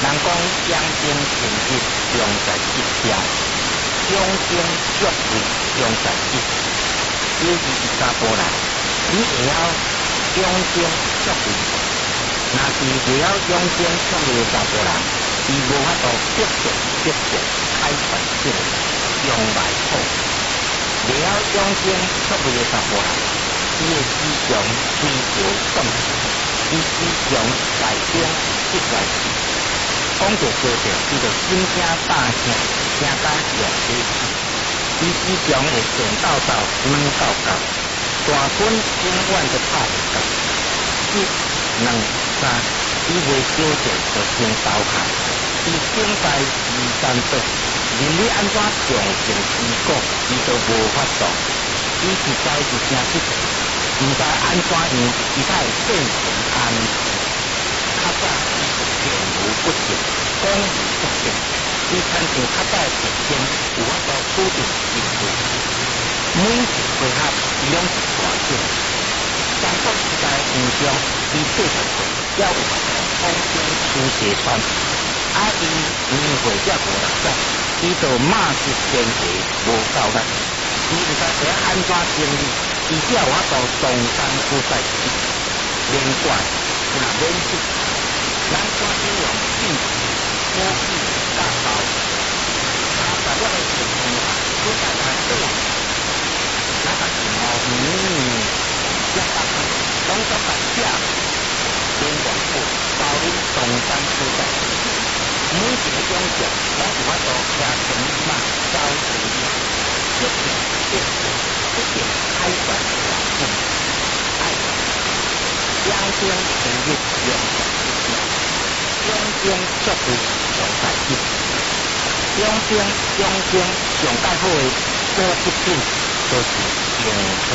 人讲养精神日，用在吉祥；养精足胃，用在吉。尤其是查甫人，你会晓养精足胃，若是袂晓养精足胃的查甫人，伊无法度直接开发这个阳脉泡。袂晓养精足胃的查甫人，伊的思想追求动势，伊思想内中即外事。讲着说着，伊就心惊胆惊，惊甲用起气。伊时常会电斗斗、软搞搞，大滚永远就拍袂到。一、两、三，伊袂少者就先投降。伊等待23岁，任你安怎上情之果，伊都无法度。伊实在是真积极，毋知安怎样，伊才会变成安尼。较早伊是言无不尽，讲无不尽，伊亲像较早的时间，有法度笃定一句。每一回合，伊拢是大胜。三国时代的形象，伊对待过，也有法度风生出邪传。伊年岁才50-60岁，伊就马失前蹄，无够力。伊毋知要安怎整理，伊只有法度东山不再起，连怪也免死。咱看这样变故意大道，在我的情况下，都大家这样，那个是毛一百块，拢都白吃，连广府包你东山不再起。每一个种植，拢有法度吃成嘛，招成利，一定开展环境，爱养精神日用在一，养精足胃用在一，养精上介好的果不品，就是用火